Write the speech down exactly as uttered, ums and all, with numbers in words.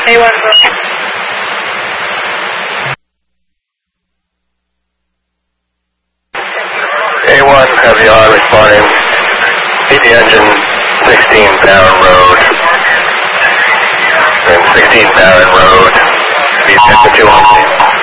A one, go. A one, heavy on, responding. Feed the engine, sixteen Barron Road. And sixteen Barron Road. Speed two one.